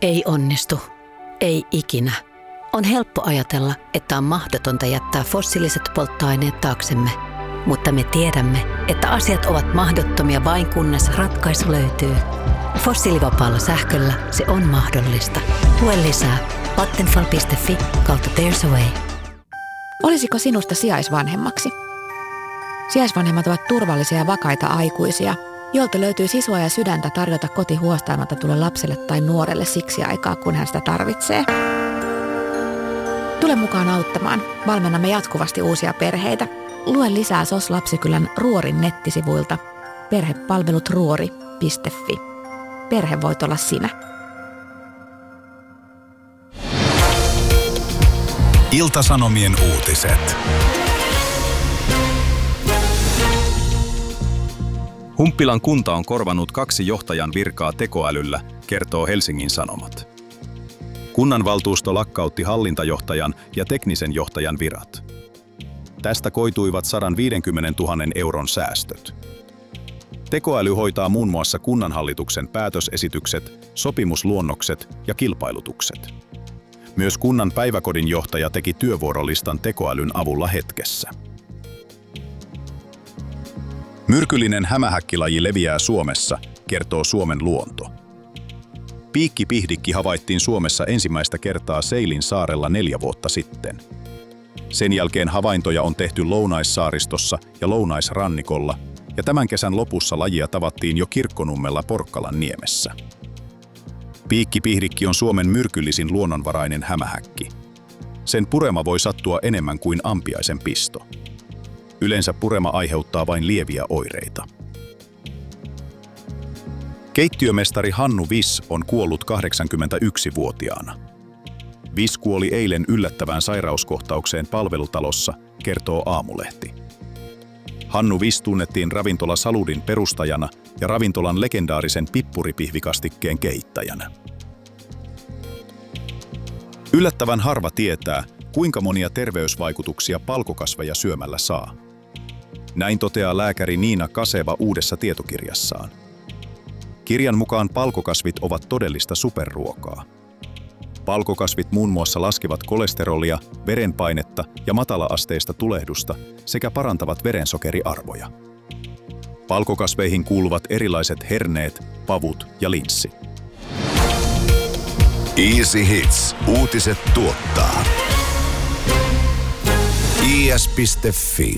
Ei onnistu. Ei ikinä. On helppo ajatella, että on mahdotonta jättää fossiiliset polttoaineet taaksemme. Mutta me tiedämme, että asiat ovat mahdottomia vain kunnes ratkaisu löytyy. Fossiilivapaalla sähköllä se on mahdollista. Lue lisää vattenfall.fi/there's a way. Olisiko sinusta sijaisvanhemmaksi? Sijaisvanhemmat ovat turvallisia ja vakaita aikuisia, joilta löytyy sisua ja sydäntä tarjota koti huostaanotetulle lapselle tai nuorelle siksi aikaa, kun hän sitä tarvitsee. Tule mukaan auttamaan. Valmennamme jatkuvasti uusia perheitä. Lue lisää SOS Lapsikylän Ruorin nettisivuilta perhepalvelutruori.fi. Perhe voit olla sinä. Ilta-Sanomien uutiset. Humppilan kunta on korvannut 2 johtajan virkaa tekoälyllä, kertoo Helsingin Sanomat. Kunnanvaltuusto lakkautti hallintajohtajan ja teknisen johtajan virat. Tästä koituivat 150 000 euron säästöt. Tekoäly hoitaa muun muassa kunnanhallituksen päätösesitykset, sopimusluonnokset ja kilpailutukset. Myös kunnan päiväkodin johtaja teki työvuorolistan tekoälyn avulla hetkessä. Myrkyllinen hämähäkkilaji leviää Suomessa, kertoo Suomen luonto. Piikkipihdikki havaittiin Suomessa ensimmäistä kertaa Seilin saarella 4 vuotta sitten. Sen jälkeen havaintoja on tehty Lounaissaaristossa ja Lounaisrannikolla, ja tämän kesän lopussa lajia tavattiin jo Kirkkonummella Porkkalanniemessä. Piikkipihdikki on Suomen myrkyllisin luonnonvarainen hämähäkki. Sen purema voi sattua enemmän kuin ampiaisen pisto. Yleensä purema aiheuttaa vain lieviä oireita. Keittiömestari Hannu Viss on kuollut 81-vuotiaana. Viss kuoli eilen yllättävään sairauskohtaukseen palvelutalossa, kertoo Aamulehti. Hannu Viss tunnettiin ravintola Saludin perustajana ja ravintolan legendaarisen pippuripihvikastikkeen kehittäjänä. Yllättävän harva tietää, kuinka monia terveysvaikutuksia palkokasveja syömällä saa. Näin toteaa lääkäri Niina Kaseva uudessa tietokirjassaan. Kirjan mukaan palkokasvit ovat todellista superruokaa. Palkokasvit muun muassa laskevat kolesterolia, verenpainetta ja matala-asteista tulehdusta sekä parantavat verensokeriarvoja. Palkokasveihin kuuluvat erilaiset herneet, pavut ja linssi. Easy Hits. Uutiset tuottaa. is.fi.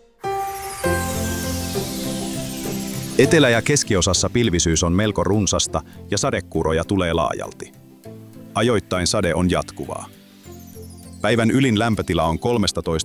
Etelä- ja keskiosassa pilvisyys on melko runsasta ja sadekuuroja tulee laajalti. Ajoittain sade on jatkuvaa. Päivän ylin lämpötila on